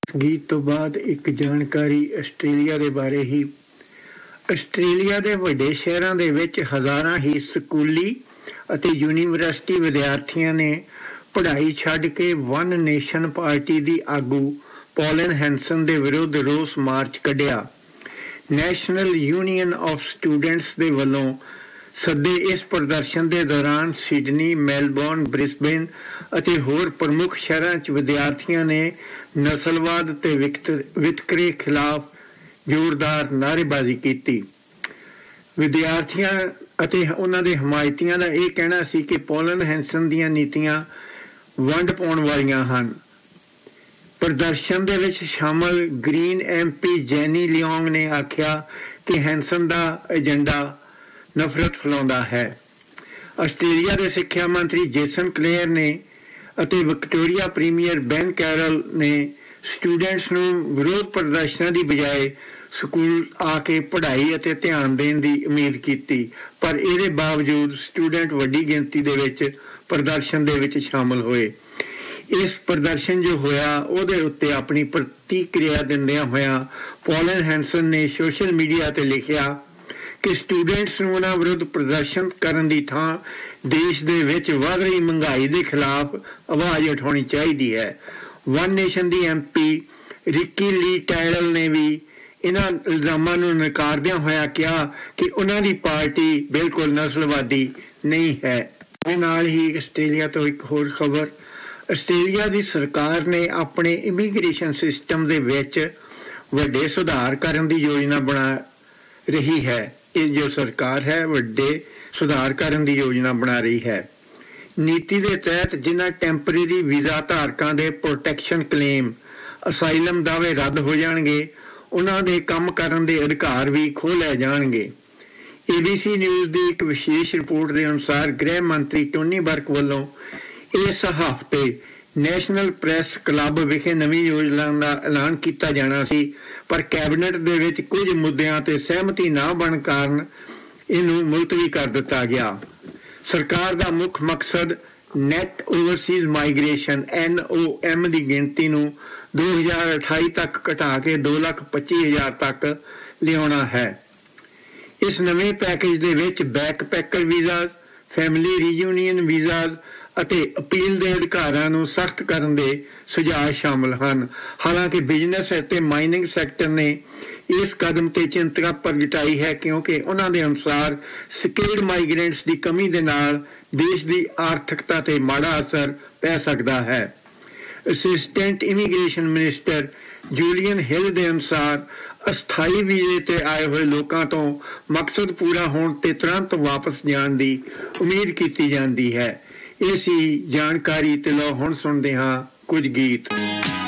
ਗੀਤ ਤੋਂ ਬਾਅਦ ਇੱਕ ਜਾਣਕਾਰੀ ਆਸਟ੍ਰੇਲੀਆ ਦੇ ਬਾਰੇ ਹੀ। ਆਸਟ੍ਰੇਲੀਆ ਦੇ ਵੱਡੇ ਸ਼ਹਿਰਾਂ ਦੇ ਵਿੱਚ ਹਜ਼ਾਰਾਂ ਹੀ ਸਕੂਲੀ ਅਤੇ ਯੂਨੀਵਰਸਿਟੀ ਵਿਦਿਆਰਥੀਆਂ ਨੇ ਪੜ੍ਹਾਈ ਛੱਡ ਕੇ ਵਨ ਨੇਸ਼ਨ ਪਾਰਟੀ ਦੀ ਆਗੂ ਪੋਲਨ ਹੈਂਸਨ ਦੇ ਵਿਰੁੱਧ ਰੋਸ ਮਾਰਚ ਕੱਢਿਆ। ਨੈਸ਼ਨਲ ਯੂਨੀਅਨ ਆਫ ਸਟੂਡੈਂਟਸ ਦੇ ਵੱਲੋਂ ਸੱਦੇ ਇਸ ਪ੍ਰਦਰਸ਼ਨ ਦੇ ਦੌਰਾਨ ਸਿਡਨੀ, ਮੈਲਬੌਰਨ, ਬ੍ਰਿਸਬੇਨ ਅਤੇ ਹੋਰ ਪ੍ਰਮੁੱਖ ਸ਼ਹਿਰਾਂ 'ਚ ਵਿਦਿਆਰਥੀਆਂ ਨੇ ਨਸਲਵਾਦ ਤੇ ਵਿਤਕਰੇ ਖਿਲਾਫ ਜ਼ੋਰਦਾਰ ਨਾਅਰੇਬਾਜ਼ੀ ਕੀਤੀ। ਵਿਦਿਆਰਥੀਆਂ ਅਤੇ ਉਹਨਾਂ ਦੇ ਹਮਾਇਤੀਆਂ ਦਾ ਇਹ ਕਹਿਣਾ ਸੀ ਕਿ ਪੋਲਨ ਹੈਂਸਨ ਦੀਆਂ ਨੀਤੀਆਂ ਵੰਡ ਪਾਉਣ ਵਾਲੀਆਂ ਹਨ। ਪ੍ਰਦਰਸ਼ਨ ਦੇ ਵਿੱਚ ਸ਼ਾਮਲ ਗ੍ਰੀਨ MP ਜੈਨੀ ਲਿਓਂਗ ਨੇ ਆਖਿਆ ਕਿ ਹੈਂਸਨ ਦਾ ਏਜੰਡਾ ਨਫ਼ਰਤ ਫੈਲਾਉਂਦਾ ਹੈ। ਆਸਟ੍ਰੇਲੀਆ ਦੇ ਸਿੱਖਿਆ ਮੰਤਰੀ ਜੇਸਨ ਕਲੇਅਰ ਨੇ ਅਤੇ ਵਿਕਟੋਰੀਆ ਪ੍ਰੀਮੀਅਰ ਬੈਨ ਕੈਰਲ ਨੇ ਸਟੂਡੈਂਟਸ ਨੂੰ ਵਿਰੋਧ ਪ੍ਰਦਰਸ਼ਨਾਂ ਦੀ ਬਜਾਏ ਸਕੂਲ ਆ ਕੇ ਪੜ੍ਹਾਈ ਅਤੇ ਧਿਆਨ ਦੇਣ ਦੀ ਉਮੀਦ ਕੀਤੀ, ਪਰ ਇਹਦੇ ਬਾਵਜੂਦ ਸਟੂਡੈਂਟ ਵੱਡੀ ਗਿਣਤੀ ਦੇ ਵਿੱਚ ਪ੍ਰਦਰਸ਼ਨ ਦੇ ਵਿੱਚ ਸ਼ਾਮਲ ਹੋਏ। ਇਸ ਪ੍ਰਦਰਸ਼ਨ ਜੋ ਹੋਇਆ ਉਹਦੇ ਉੱਤੇ ਆਪਣੀ ਪ੍ਰਤੀਕਿਰਿਆ ਦਿੰਦਿਆਂ ਹੋਇਆਂ ਪੋਲਨ ਹੈਂਸਨ ਨੇ ਸੋਸ਼ਲ ਮੀਡੀਆ 'ਤੇ ਲਿਖਿਆ ਕਿ ਸਟੂਡੈਂਟਸ ਨੂੰ ਉਹਨਾਂ ਵਿਰੁੱਧ ਪ੍ਰਦਰਸ਼ਨ ਕਰਨ ਦੀ ਥਾਂ ਦੇਸ਼ ਦੇ ਵਿੱਚ ਵਧ ਰਹੀ ਮਹਿੰਗਾਈ ਦੇ ਖਿਲਾਫ ਆਵਾਜ਼ ਉਠਾਉਣੀ ਚਾਹੀਦੀ ਹੈ। ਵਨ ਨੇਸ਼ਨ ਦੀ MP ਰਿੱਕੀ ਲੀ ਟਾਇਰਲ ਨੇ ਵੀ ਇਹਨਾਂ ਇਲਜ਼ਾਮਾਂ ਨੂੰ ਨਕਾਰਦਿਆਂ ਹੋਇਆ ਕਿਹਾ ਕਿ ਉਹਨਾਂ ਦੀ ਪਾਰਟੀ ਬਿਲਕੁਲ ਨਸਲਵਾਦੀ ਨਹੀਂ ਹੈ। ਇਹ ਨਾਲ ਹੀ ਆਸਟ੍ਰੇਲੀਆ ਤੋਂ ਇੱਕ ਹੋਰ ਖਬਰ। ਆਸਟ੍ਰੇਲੀਆ ਦੀ ਸਰਕਾਰ ਨੇ ਆਪਣੇ ਇਮੀਗ੍ਰੇਸ਼ਨ ਸਿਸਟਮ ਦੇ ਵਿੱਚ ਵੱਡੇ ਸੁਧਾਰ ਕਰਨ ਦੀ ਯੋਜਨਾ ਬਣਾ ਰਹੀ ਹੈ। ਇਹ ਜੋ ਸਰਕਾਰ ਹੈ ਵੱਡੇ ਸੁਧਾਰ ਕਰਨ ਦੀ ਯੋਜਨਾ ਬਣਾ ਰਹੀ ਹੈ। ਨੀਤੀ ਦੇ ਤਹਿਤ ਜਿਨ੍ਹਾਂ ਟੈਂਪਰੇਰੀ ਵੀਜ਼ਾ ਧਾਰਕਾਂ ਦੇ ਪ੍ਰੋਟੈਕਸ਼ਨ ਕਲੇਮ ਅਸਾਈਲਮ ਦਾਅਵੇ ਰੱਦ ਹੋ ਜਾਣਗੇ, ਉਹਨਾਂ ਦੇ ਕੰਮ ਕਰਨ ਦੇ ਅਧਿਕਾਰ ਵੀ ਖੋਹ ਲਏ ਜਾਣਗੇ। ABC ਨਿਊਜ਼ ਦੀ ਇੱਕ ਵਿਸ਼ੇਸ਼ ਰਿਪੋਰਟ ਦੇ ਅਨੁਸਾਰ ਗ੍ਰਹਿ ਮੰਤਰੀ ਟੋਨੀ ਬਰਕ ਵੱਲੋਂ ਇਸ ਹਫ਼ਤੇ ਨੈਸ਼ਨਲ ਪ੍ਰੈਸ ਕਲੱਬ ਵਿਖੇ ਨਵੀਂ ਯੋਜਨਾ ਦਾ ਐਲਾਨ ਕੀਤਾ ਜਾਣਾ ਸੀ, ਪਰ ਕੈਬਨਿਟ ਦੇ ਵਿੱਚ ਕੁਝ ਮੁੱਦਿਆਂ 'ਤੇ ਸਹਿਮਤੀ ਨਾ ਬਣਨ ਕਾਰਨ ਇਹਨੂੰ ਮੁਲਤਵੀ ਕਰ ਦਿੱਤਾ ਗਿਆ। ਸਰਕਾਰ ਦਾ ਮੁੱਖ ਮਕਸਦ ਨੈਟ ਓਵਰਸੀਜ਼ ਮਾਈਗ੍ਰੇਸ਼ਨ NOM ਦੀ ਗਿਣਤੀ ਨੂੰ 2028 ਤੱਕ ਘਟਾ ਕੇ 2,25,000 ਤੱਕ ਲਿਆਉਣਾ ਹੈ। ਇਸ ਨਵੇਂ ਪੈਕੇਜ ਦੇ ਵਿੱਚ ਬੈਕਪੈਕਰ ਵੀਜ਼ਾਜ਼, ਫੈਮਿਲੀ ਰੀਯੂਨੀਅਨ ਵੀਜ਼ਾਜ਼ ਅਤੇ ਅਪੀਲ ਦੇ ਅਧਿਕਾਰਾਂ ਨੂੰ ਸਖਤ ਕਰਨ ਦੇ ਸੁਝਾਅ ਸ਼ਾਮਲ ਹਨ। ਹਾਲਾਂਕਿ ਬਿਜ਼ਨਸ ਅਤੇ ਮਾਈਨਿੰਗ ਸੈਕਟਰ ਨੇ ਇਸ ਕਦਮ ਤੇ ਚਿੰਤਾ ਪ੍ਰਗਟਾਈ ਹੈ, ਕਿਉਂਕਿ ਉਹਨਾਂ ਦੇ ਅਨੁਸਾਰ ਸਕਿਲਡ ਮਾਈਗ੍ਰੈਂਟਸ ਦੀ ਕਮੀ ਦੇ ਨਾਲ ਦੇਸ਼ ਦੀ ਆਰਥਿਕਤਾ ਤੇ ਮਾੜਾ ਅਸਰ ਪੈ ਸਕਦਾ ਹੈ। ਅਸਿਸਟੈਂਟ ਇਮੀਗ੍ਰੇਸ਼ਨ ਮਿਨਿਸਟਰ ਜੂਲੀਅਨ ਹਿਲ ਦੇ ਅਨੁਸਾਰ ਅਸਥਾਈ ਵੀਜ਼ੇ ਤੇ ਆਏ ਹੋਏ ਲੋਕਾਂ ਤੋਂ ਮਕਸਦ ਪੂਰਾ ਹੋਣ ਤੇ ਤੁਰੰਤ ਵਾਪਸ ਜਾਣ ਦੀ ਉਮੀਦ ਕੀਤੀ ਜਾਂਦੀ ਹੈ। ਇਹ ਸੀ ਜਾਣਕਾਰੀ ਤੇ ਲਓ ਹੁਣ ਸੁਣਦੇ ਹਾਂ ਕੁਝ ਗੀਤ।